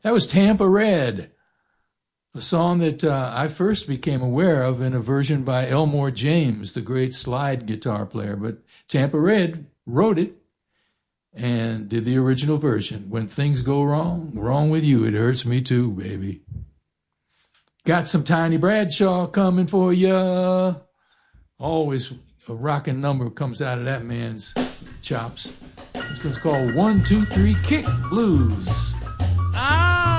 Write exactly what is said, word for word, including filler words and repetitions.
That was Tampa Red, a song that uh, I first became aware of in a version by Elmore James, the great slide guitar player. But Tampa Red wrote it and did the original version. When things go wrong, wrong with you, it hurts me too, baby. Got some Tiny Bradshaw coming for ya. Always a rocking number comes out of that man's chops. This one's called One, Two, Three, Kick Blues.